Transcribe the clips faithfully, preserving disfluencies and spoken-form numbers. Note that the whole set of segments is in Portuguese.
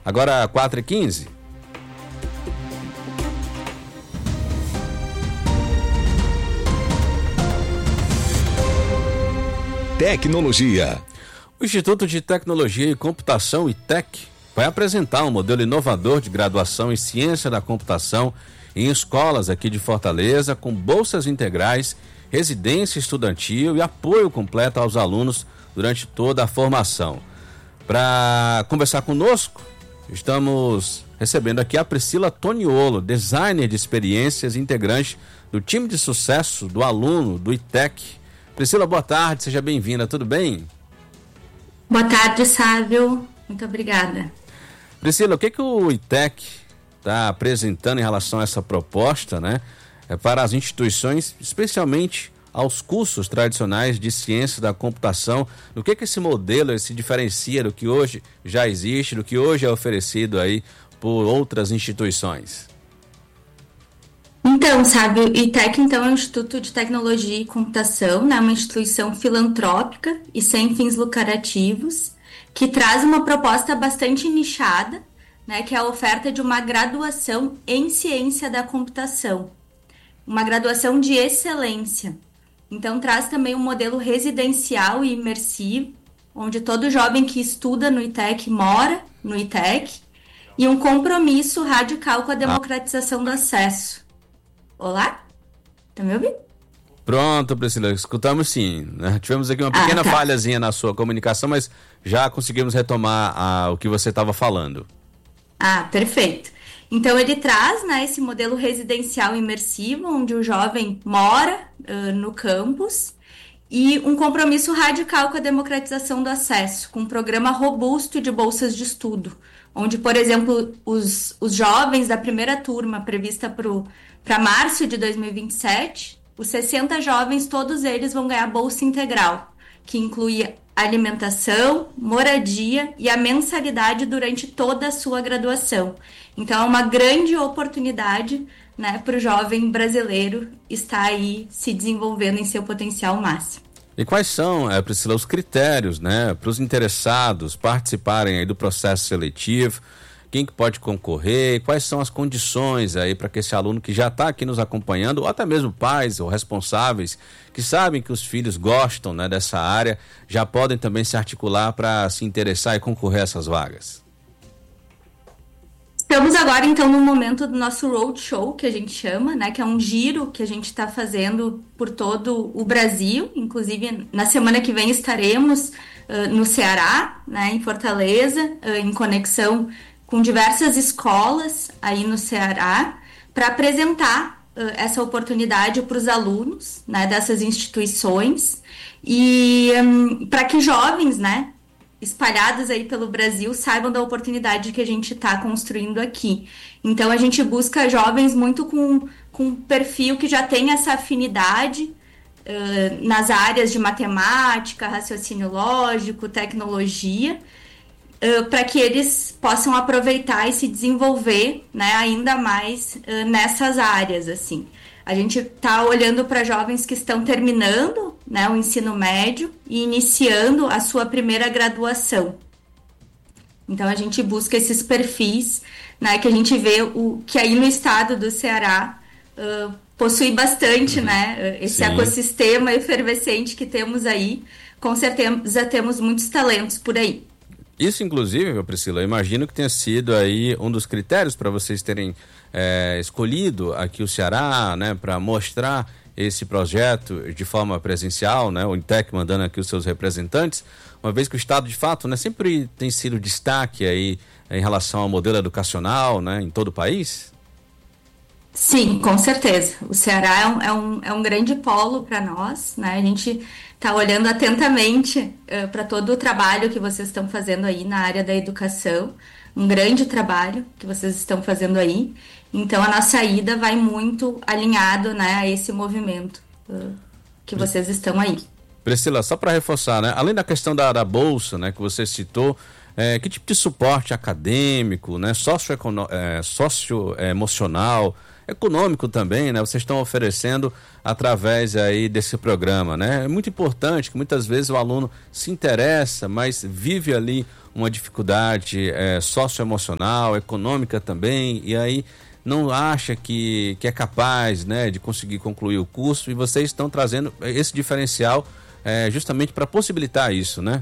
Agora quatro e quinze. Tecnologia. O Instituto de Tecnologia e Computação, I T E C, vai apresentar um modelo inovador de graduação em Ciência da Computação em escolas aqui de Fortaleza, com bolsas integrais, residência estudantil e apoio completo aos alunos durante toda a formação. Para conversar conosco, estamos recebendo aqui a Priscila Toniolo, designer de experiências, integrante do time de sucesso do aluno do I T E C. Priscila, boa tarde, seja bem-vinda, tudo bem? Boa tarde, Sávio. Muito obrigada. Priscila, o que, que o I T E C está apresentando em relação a essa proposta, né? É para as instituições, especialmente aos cursos tradicionais de ciência da computação. No que, que esse modelo se diferencia do que hoje já existe, do que hoje é oferecido aí por outras instituições? Então, sabe, o I T E C então, é um Instituto de Tecnologia e Computação, né, uma instituição filantrópica e sem fins lucrativos, que traz uma proposta bastante nichada, né, que é a oferta de uma graduação em ciência da computação, uma graduação de excelência. Então, traz também um modelo residencial e imersivo, onde todo jovem que estuda no I T E C mora no I T E C, e um compromisso radical com a democratização do acesso. Olá? Tá me ouvindo? Pronto, Priscila, escutamos sim, né? Tivemos aqui uma pequena ah, tá. falhazinha na sua comunicação, mas já conseguimos retomar ah, o que você estava falando. Ah, perfeito. Então ele traz, né, esse modelo residencial imersivo, onde o jovem mora uh, no campus, e um compromisso radical com a democratização do acesso, com um programa robusto de bolsas de estudo, onde, por exemplo, os, os jovens da primeira turma prevista para março de dois mil e vinte e sete, os sessenta jovens, todos eles vão ganhar bolsa integral, que inclui alimentação, moradia e a mensalidade durante toda a sua graduação. Então, é uma grande oportunidade, né, para o jovem brasileiro estar aí se desenvolvendo em seu potencial máximo. E quais são, é, Priscila, os critérios, né, para os interessados participarem aí do processo seletivo? Quem que pode concorrer? Quais são as condições aí para que esse aluno que já está aqui nos acompanhando, ou até mesmo pais ou responsáveis que sabem que os filhos gostam, né, dessa área, já podem também se articular para se interessar e concorrer a essas vagas? Estamos agora, então, no momento do nosso roadshow, que a gente chama, né, que é um giro que a gente está fazendo por todo o Brasil. Inclusive, na semana que vem estaremos uh, no Ceará, né, em Fortaleza, uh, em conexão com diversas escolas aí no Ceará, para apresentar uh, essa oportunidade para os alunos, né, dessas instituições, e um, para que jovens, né, espalhados aí pelo Brasil saibam da oportunidade que a gente está construindo aqui. Então, a gente busca jovens muito com, com perfil que já tem essa afinidade uh, nas áreas de matemática, raciocínio lógico, tecnologia, uh, para que eles possam aproveitar e se desenvolver, né, ainda mais uh, nessas áreas, assim. A gente está olhando para jovens que estão terminando, né, o ensino médio e iniciando a sua primeira graduação. Então, a gente busca esses perfis, né, que a gente vê o, que aí no estado do Ceará uh, possui bastante, uhum. né, esse Sim. ecossistema efervescente que temos aí. Com certeza temos muitos talentos por aí. Isso, inclusive, Priscila, eu imagino que tenha sido aí um dos critérios para vocês terem é, escolhido aqui o Ceará, né, para mostrar esse projeto de forma presencial, né, o I T E C mandando aqui os seus representantes, uma vez que o Estado, de fato, né, sempre tem sido destaque aí em relação ao modelo educacional, né, em todo o país? Sim, com certeza. O Ceará é um, é um, é um grande polo para nós, né? A gente está olhando atentamente uh, para todo o trabalho que vocês estão fazendo aí na área da educação, um grande trabalho que vocês estão fazendo aí. Então, a nossa ida vai muito alinhado, né, a esse movimento uh, que vocês estão aí. Priscila, só para reforçar, né, além da questão da, da bolsa, né, que você citou, é, que tipo de suporte acadêmico, né, socioecono- é, socioemocional econômico também, né? Vocês estão oferecendo através aí desse programa, né? É muito importante que muitas vezes o aluno se interessa, mas vive ali uma dificuldade é, socioemocional, econômica também, e aí não acha que, que é capaz, né, de conseguir concluir o curso, e vocês estão trazendo esse diferencial é, justamente para possibilitar isso, né?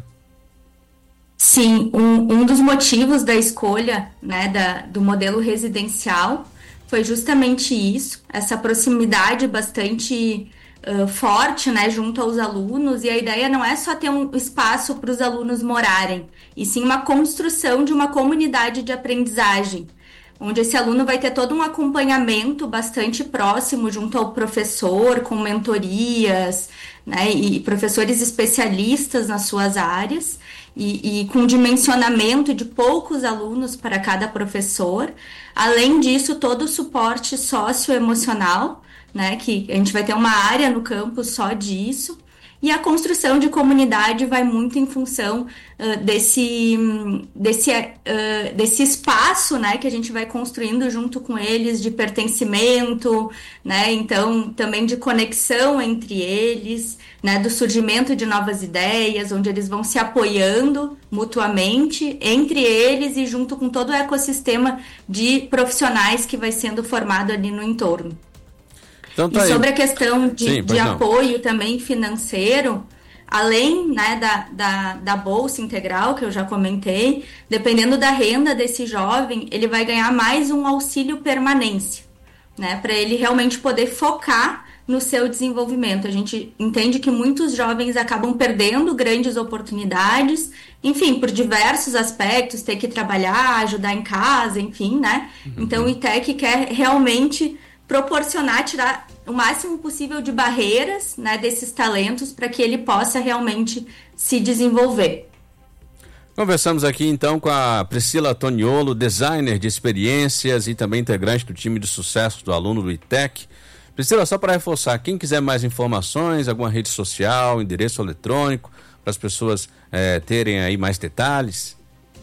Sim, um, um dos motivos da escolha, né, da, do modelo residencial foi justamente isso, essa proximidade bastante uh, forte, né, junto aos alunos, e a ideia não é só ter um espaço para os alunos morarem, e sim uma construção de uma comunidade de aprendizagem, onde esse aluno vai ter todo um acompanhamento bastante próximo junto ao professor, com mentorias, né, e professores especialistas nas suas áreas, e, e com dimensionamento de poucos alunos para cada professor. Além disso, todo o suporte socioemocional, né, que a gente vai ter uma área no campus só disso. E a construção de comunidade vai muito em função uh, desse, desse, uh, desse espaço, né, que a gente vai construindo junto com eles, de pertencimento, né, então também de conexão entre eles, né, do surgimento de novas ideias, onde eles vão se apoiando mutuamente entre eles e junto com todo o ecossistema de profissionais que vai sendo formado ali no entorno. Então, tá e sobre aí. A questão de, Sim, de apoio também financeiro, além, né, da, da, da bolsa integral, que eu já comentei, dependendo da renda desse jovem, ele vai ganhar mais um auxílio permanência, né, para ele realmente poder focar no seu desenvolvimento. A gente entende que muitos jovens acabam perdendo grandes oportunidades, enfim, por diversos aspectos, ter que trabalhar, ajudar em casa, enfim, né? Uhum. Então o I T E C quer realmente proporcionar, tirar o máximo possível de barreiras, né, desses talentos para que ele possa realmente se desenvolver. Conversamos aqui então com a Priscila Toniolo, designer de experiências e também integrante do time de sucesso do aluno do I T E C. Priscila, só para reforçar, quem quiser mais informações, alguma rede social, endereço eletrônico, para as pessoas é, terem aí mais detalhes?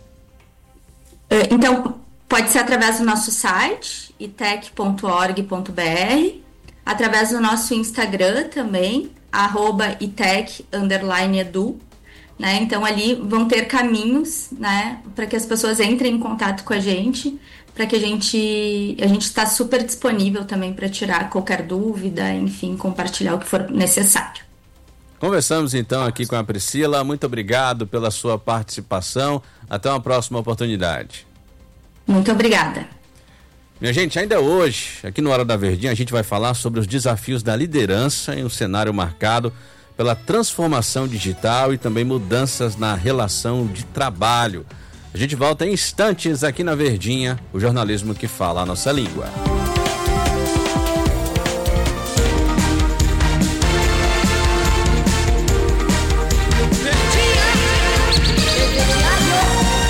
Então, pode ser através do nosso site, itec ponto org ponto br, através do nosso Instagram também, arroba itec underline edu, né? Então ali vão ter caminhos, né, para que as pessoas entrem em contato com a gente, para que a gente a gente está super disponível também para tirar qualquer dúvida, enfim, compartilhar o que for necessário. Conversamos então aqui com a Priscila, muito obrigado pela sua participação, até uma próxima oportunidade. Muito obrigada. Minha gente, ainda hoje, aqui no Hora da Verdinha, a gente vai falar sobre os desafios da liderança em um cenário marcado pela transformação digital e também mudanças na relação de trabalho. A gente volta em instantes aqui na Verdinha, o jornalismo que fala a nossa língua.